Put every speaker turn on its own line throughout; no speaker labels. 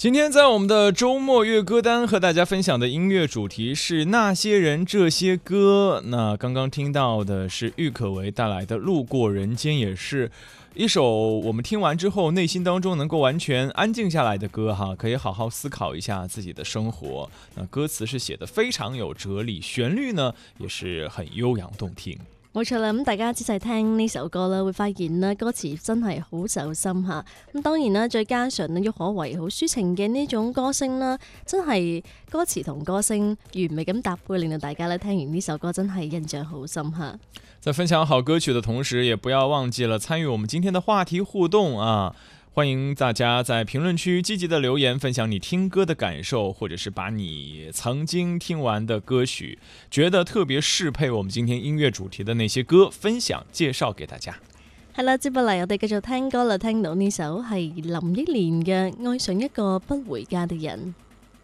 今天在我们的周末乐歌单和大家分享的音乐主题是那些人这些歌。那刚刚听到的是郁可唯带来的《路过人间》，也是一首我们听完之后内心当中能够完全安静下来的歌哈，可以好好思考一下自己的生活。那歌詞是寫得非常有哲理，旋律呢也是很悠揚動聽。
冇錯啦，咁大家仔細聽呢首歌啦，會發現咧歌詞真係好走心嚇。咁當然啦，再加上咧郁可唯好抒情嘅呢種歌聲啦，真係歌詞同歌聲完美咁搭配，令到大家咧聽完呢首歌真係印象好深嚇。
在分享好歌曲的同時，也不要忘記了參與我們今天的話題互動啊！歡迎大家在評論區積極的留言，分享你聽歌的感受，或者是把你曾經聽完的歌曲，覺得特別適配我們今天音樂主題的那些歌，分享介紹給大家。
係啦，接落嚟我哋繼續聽歌啦，聽到呢首係林憶蓮嘅《愛上一個不回家的人》。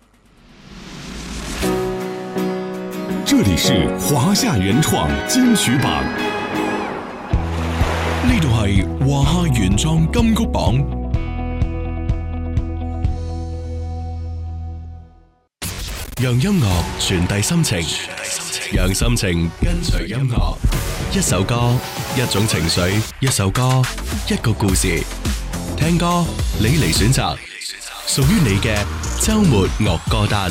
這裡是華夏原創金曲榜，呢度係華夏原創金曲榜。讓音樂傳遞心情，讓心情跟隨音樂。一首歌，一種情緒；一首歌，一個故事。聽歌，你嚟選擇，屬於你嘅週末樂歌單。